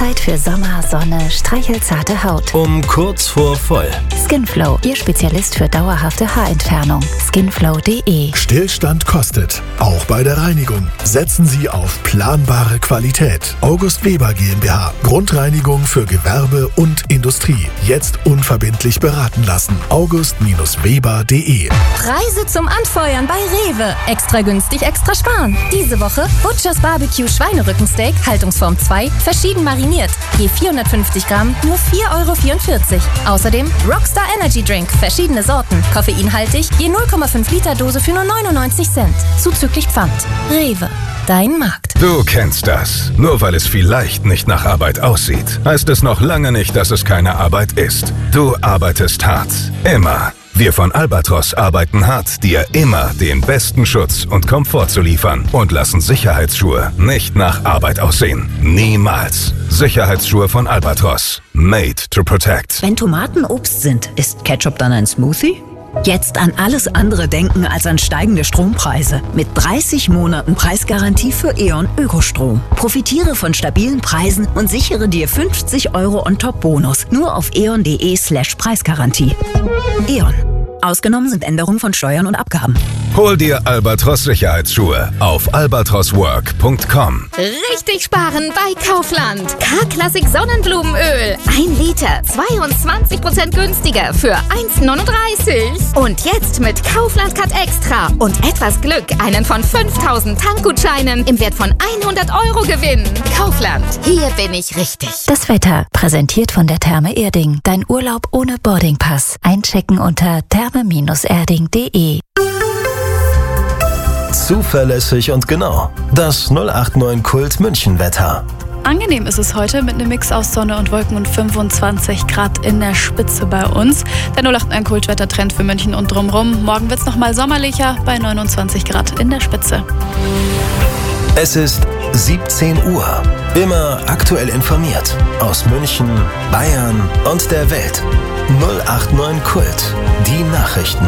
Zeit für Sommer, Sonne, streichelzarte Haut. Um kurz vor voll. Skinflow, Ihr Spezialist für dauerhafte Haarentfernung. Skinflow.de. Stillstand kostet, auch bei der Reinigung. Setzen Sie auf planbare Qualität. August Weber GmbH. Grundreinigung für Gewerbe und Industrie. Jetzt unverbindlich beraten lassen. august-weber.de. Preise zum Anfeuern bei Rewe. Extra günstig, extra sparen. Diese Woche Butchers Barbecue Schweinerückensteak, Haltungsform 2, verschieden mariniert. Je 450 Gramm, nur 4,44 €. Außerdem Rockstar Energy Drink, verschiedene Sorten. Koffeinhaltig, je 0,5 Liter Dose für nur 99 Cent. Zuzüglich Pfand. Rewe. Dein Markt. Du kennst das. Nur weil es vielleicht nicht nach Arbeit aussieht, heißt es noch lange nicht, dass es keine Arbeit ist. Du arbeitest hart. Immer. Wir von Albatros arbeiten hart, dir immer den besten Schutz und Komfort zu liefern und lassen Sicherheitsschuhe nicht nach Arbeit aussehen. Niemals. Sicherheitsschuhe von Albatros. Made to protect. Wenn Tomaten Obst sind, ist Ketchup dann ein Smoothie? Jetzt an alles andere denken als an steigende Strompreise. Mit 30 Monaten Preisgarantie für E.ON Ökostrom. Profitiere von stabilen Preisen und sichere dir 50 € on-top-Bonus. Nur auf eon.de/Preisgarantie. E.ON. Ausgenommen sind Änderungen von Steuern und Abgaben. Hol dir Albatros Sicherheitsschuhe auf albatroswork.com. Richtig sparen bei Kaufland. K-Klassik Sonnenblumenöl. 1 Liter, 22% günstiger für 1,39 €. Und jetzt mit Kaufland Cut Extra und etwas Glück einen von 5.000 Tankgutscheinen im Wert von 100 € gewinnen. Kaufland, hier bin ich richtig. Das Wetter, präsentiert von der Therme Erding. Dein Urlaub ohne Boardingpass. Einchecken unter therme-erding.de. Zuverlässig und genau. Das 089 Kult München Wetter. Angenehm ist es heute mit einem Mix aus Sonne und Wolken und 25 Grad in der Spitze bei uns. Der 089 Kult Wettertrend für München und drumherum. Morgen wird es nochmal sommerlicher bei 29 Grad in der Spitze. Es ist 17 Uhr. Immer aktuell informiert. Aus München, Bayern und der Welt. 089 Kult. Die Nachrichten.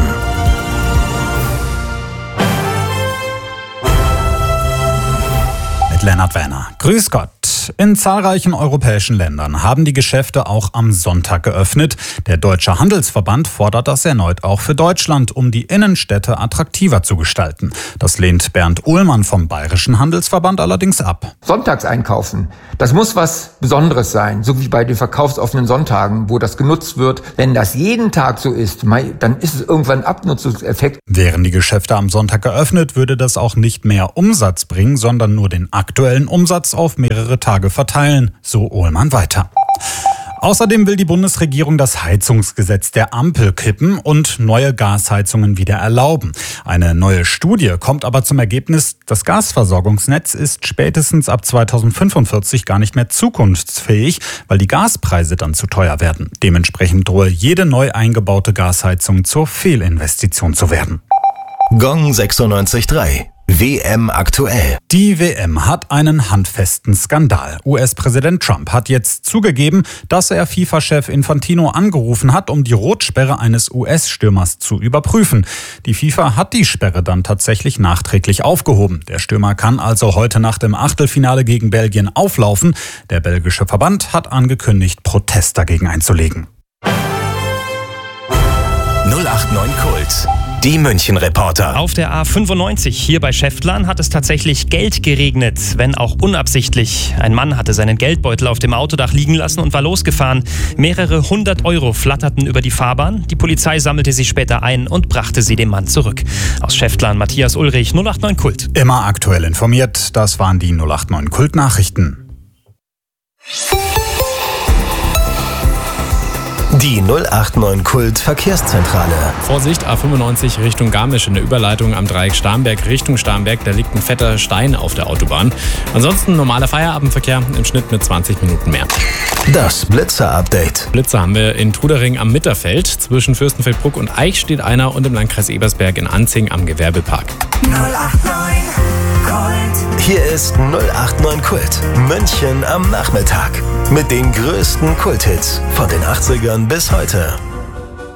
Mit Lennart Werner. Grüß Gott. In zahlreichen europäischen Ländern haben die Geschäfte auch am Sonntag geöffnet. Der Deutsche Handelsverband fordert das erneut auch für Deutschland, um die Innenstädte attraktiver zu gestalten. Das lehnt Bernd Uhlmann vom Bayerischen Handelsverband allerdings ab. Sonntags einkaufen, das muss was Besonderes sein, so wie bei den verkaufsoffenen Sonntagen, wo das genutzt wird. Wenn das jeden Tag so ist, dann ist es irgendwann ein Abnutzungseffekt. Wären die Geschäfte am Sonntag geöffnet, würde das auch nicht mehr Umsatz bringen, sondern nur den aktuellen Umsatz auf mehrere Tage verteilen, so Uhlmann weiter. Außerdem will die Bundesregierung das Heizungsgesetz der Ampel kippen und neue Gasheizungen wieder erlauben. Eine neue Studie kommt aber zum Ergebnis, das Gasversorgungsnetz ist spätestens ab 2045 gar nicht mehr zukunftsfähig, weil die Gaspreise dann zu teuer werden. Dementsprechend drohe jede neu eingebaute Gasheizung zur Fehlinvestition zu werden. Gong 96.3. WM aktuell. Die WM hat einen handfesten Skandal. US-Präsident Trump hat jetzt zugegeben, dass er FIFA-Chef Infantino angerufen hat, um die Rotsperre eines US-Stürmers zu überprüfen. Die FIFA hat die Sperre dann tatsächlich nachträglich aufgehoben. Der Stürmer kann also heute Nacht im Achtelfinale gegen Belgien auflaufen. Der belgische Verband hat angekündigt, Protest dagegen einzulegen. 089 Kult. Die München-Reporter. Auf der A95 hier bei Schäftlern hat es tatsächlich Geld geregnet, wenn auch unabsichtlich. Ein Mann hatte seinen Geldbeutel auf dem Autodach liegen lassen und war losgefahren. Mehrere 100 € flatterten über die Fahrbahn. Die Polizei sammelte sie später ein und brachte sie dem Mann zurück. Aus Schäftlern Matthias Ulrich, 089 Kult. Immer aktuell informiert, das waren die 089 Kult Nachrichten. Die 089 Kult Verkehrszentrale. Vorsicht, A95 Richtung Garmisch in der Überleitung am Dreieck Starnberg Richtung Starnberg. Da liegt ein fetter Stein auf der Autobahn. Ansonsten normaler Feierabendverkehr im Schnitt mit 20 Minuten mehr. Das Blitzer-Update. Blitzer haben wir in Trudering am Mitterfeld. Zwischen Fürstenfeldbruck und Eich steht einer und im Landkreis Ebersberg in Anzing am Gewerbepark. 089 Kult. Hier ist 089 Kult. München am Nachmittag. Mit den größten Kulthits von den 80ern bis heute.